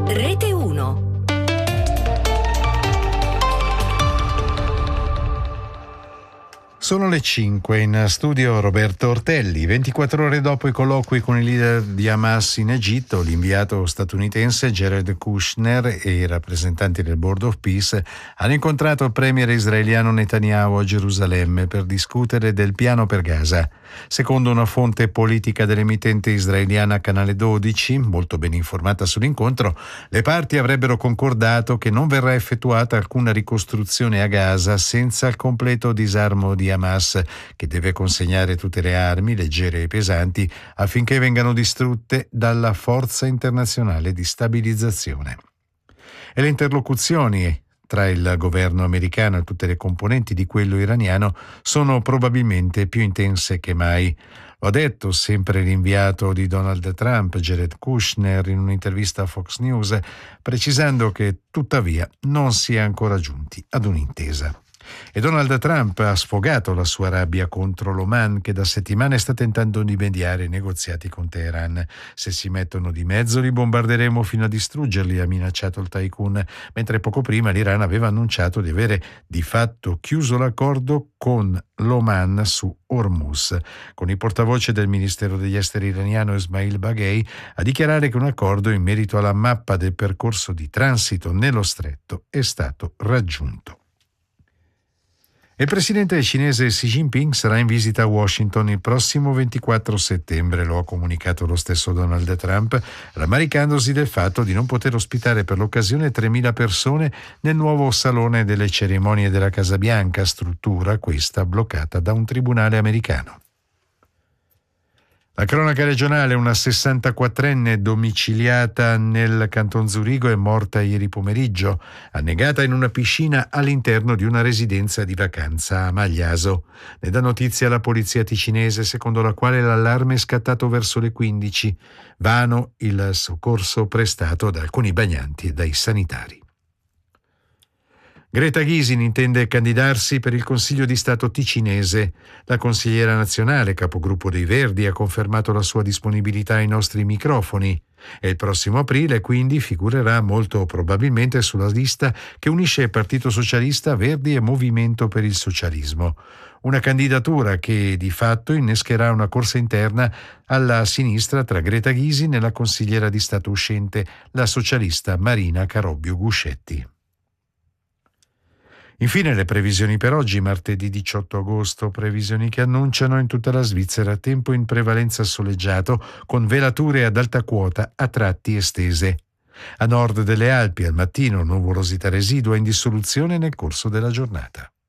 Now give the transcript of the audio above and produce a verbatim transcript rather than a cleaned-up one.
Rete uno. Sono le cinque, in studio Roberto Ortelli. ventiquattro ore dopo i colloqui con il leader di Hamas in Egitto, l'inviato statunitense Jared Kushner e i rappresentanti del Board of Peace hanno incontrato il premier israeliano Netanyahu a Gerusalemme per discutere del piano per Gaza. Secondo una fonte politica dell'emittente israeliana Canale dodici, molto ben informata sull'incontro, le parti avrebbero concordato che non verrà effettuata alcuna ricostruzione a Gaza senza il completo disarmo di Hamas, che deve consegnare tutte le armi, leggere e pesanti, affinché vengano distrutte dalla forza internazionale di stabilizzazione. E le interlocuzioni tra il governo americano e tutte le componenti di quello iraniano sono probabilmente più intense che mai. Lo ha detto sempre l'inviato di Donald Trump, Jared Kushner, in un'intervista a Fox News, precisando che tuttavia non si è ancora giunti ad un'intesa. E Donald Trump ha sfogato la sua rabbia contro l'Oman, che da settimane sta tentando di mediare i negoziati con Teheran. Se si mettono di mezzo li bombarderemo fino a distruggerli, ha minacciato il tycoon, mentre poco prima l'Iran aveva annunciato di avere di fatto chiuso l'accordo con l'Oman su Hormuz, con il portavoce del Ministero degli Esteri iraniano Ismail Baghei a dichiarare che un accordo in merito alla mappa del percorso di transito nello stretto è stato raggiunto. Il presidente cinese Xi Jinping sarà in visita a Washington il prossimo ventiquattro settembre, lo ha comunicato lo stesso Donald Trump, rammaricandosi del fatto di non poter ospitare per l'occasione tremila persone nel nuovo salone delle cerimonie della Casa Bianca, struttura questa bloccata da un tribunale americano. La cronaca regionale: una sessantaquattrenne domiciliata nel Canton Zurigo è morta ieri pomeriggio, annegata in una piscina all'interno di una residenza di vacanza a Magliaso. Ne dà notizia la polizia ticinese, secondo la quale l'allarme è scattato verso le quindici. Vano il soccorso prestato da alcuni bagnanti e dai sanitari. Greta Gysin intende candidarsi per il Consiglio di Stato ticinese. La consigliera nazionale, capogruppo dei Verdi, ha confermato la sua disponibilità ai nostri microfoni e il prossimo aprile quindi figurerà molto probabilmente sulla lista che unisce Partito Socialista, Verdi e Movimento per il Socialismo. Una candidatura che di fatto innescherà una corsa interna alla sinistra tra Greta Gysin e la consigliera di Stato uscente, la socialista Marina Carobbio Guscetti. Infine le previsioni per oggi, martedì diciotto agosto, previsioni che annunciano in tutta la Svizzera tempo in prevalenza soleggiato con velature ad alta quota a tratti estese. A nord delle Alpi al mattino nuvolosità residua in dissoluzione nel corso della giornata.